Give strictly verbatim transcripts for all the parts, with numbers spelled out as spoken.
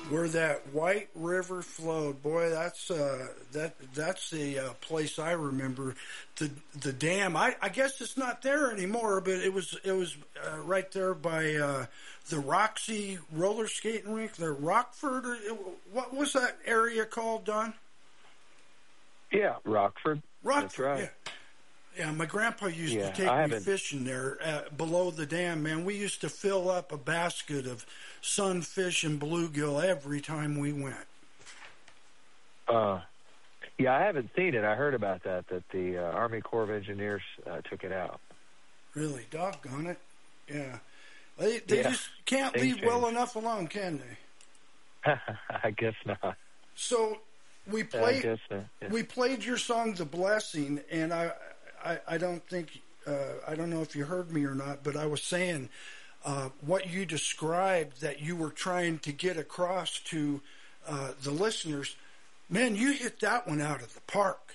where that White River flowed. Boy, that's uh, that that's the uh, place I remember. The the dam. I, I guess it's not there anymore, but it was it was uh, right there by uh, the Roxy roller skating rink, the Rockford. Or, what was that area called, Don? Yeah, Rockford. Rockford. That's right. Yeah. Yeah, my grandpa used yeah, to take I me haven't... fishing there uh, below the dam, man. We used to fill up a basket of sunfish and bluegill every time we went. Uh, yeah, I haven't seen it. I heard about that, that the uh, Army Corps of Engineers uh, took it out. Really? Doggone it. Yeah. They, they yeah. just can't Things leave change. well enough alone, can they? I guess not. So we played, I guess not. Yeah. we played your song, The Blessing, and I... I, I don't think, uh, I don't know if you heard me or not, but I was saying uh, what you described that you were trying to get across to uh, the listeners. Man, you hit that one out of the park.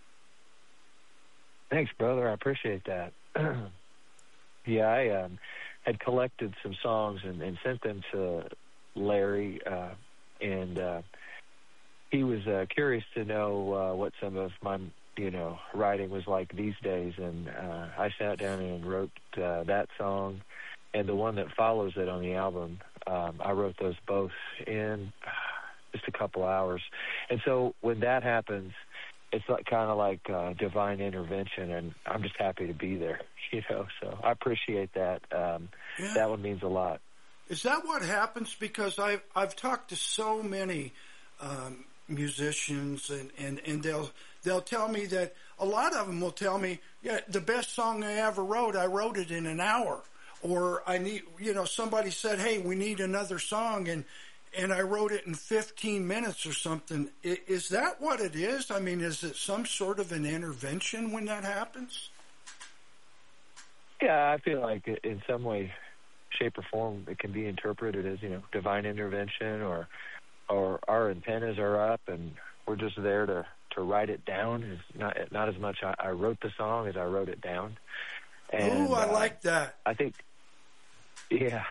Thanks, brother. I appreciate that. yeah, I um, had collected some songs and, and sent them to Larry, uh, and uh, he was uh, curious to know uh, what some of my you know, writing was like these days, and uh, I sat down and wrote uh, that song, and the one that follows it on the album. Um, I wrote those both in just a couple hours, and so when that happens, it's like kind of like uh, divine intervention, and I'm just happy to be there, you know. So I appreciate that. Um, yeah. That one means a lot. Is that what happens? Because I've I've talked to so many um, musicians, and, and, and they'll they'll tell me that a lot of them will tell me, yeah, the best song I ever wrote, I wrote it in an hour, or I need, you know, somebody said, hey, we need another song, and and I wrote it in fifteen minutes or something. Is that what it is? I mean, is it some sort of an intervention when that happens? Yeah, I feel like in some way, shape, or form, it can be interpreted as, you know, divine intervention, or or our antennas are up and we're just there to, to write it down. It's not not as much I, I wrote the song as I wrote it down. Oh, I uh, like that. I think, yeah,